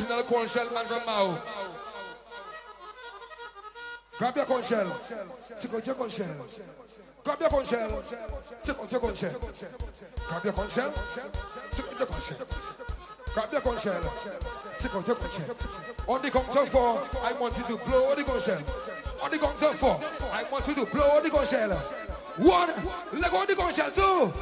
original corn shell man from Mao. Grab your corn shell. Take out your corn shell. Grab your corn shell. Take out your corn shell. Grab your corn shell. Take out your corn shell. Grab your corn shell. Take out your corn shell. On the count of 4, I want you to blow the corn shell. On the count of 4, I want you to blow the corn shell. 1, let go the corn shell. 2.